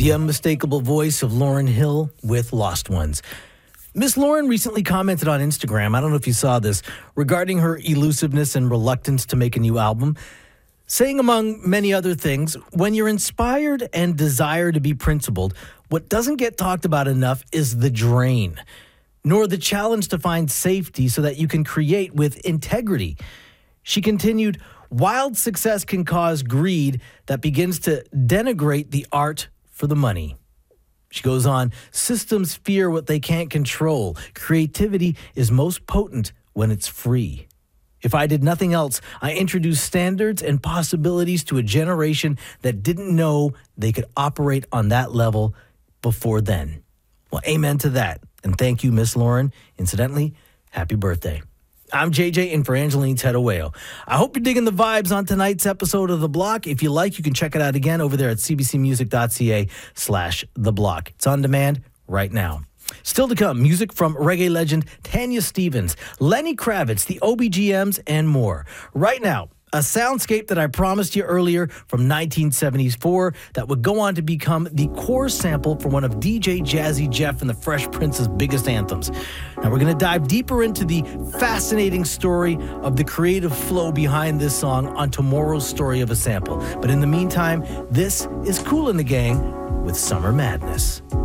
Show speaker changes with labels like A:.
A: The unmistakable voice of Lauryn Hill with Lost Ones. Miss Lauryn recently commented on Instagram, I don't know if you saw this, regarding her elusiveness and reluctance to make a new album, saying among many other things, when you're inspired and desire to be principled, what doesn't get talked about enough is the drain, nor the challenge to find safety so that you can create with integrity. She continued, wild success can cause greed that begins to denigrate the art for the money. She goes on, systems fear what they can't control. Creativity is most potent when it's free. If I did nothing else, I introduced standards and possibilities to a generation that didn't know they could operate on that level before then. Well, amen to that. And thank you, Miss Lauryn. Incidentally, happy birthday. I'm JJ in for Angeline Tedoeo. I hope you're digging the vibes on tonight's episode of The Block. If you like, you can check it out again over there at cbcmusic.ca/The Block. It's on demand right now. Still to come, music from reggae legend Tanya Stephens, Lenny Kravitz, the OBGMs, and more. Right now, a soundscape that I promised you earlier from 1974 that would go on to become the core sample for one of DJ Jazzy Jeff and the Fresh Prince's biggest anthems. Now we're going to dive deeper into the fascinating story of the creative flow behind this song on tomorrow's Story of a Sample. But in the meantime, this is Kool and the Gang with Summer Madness.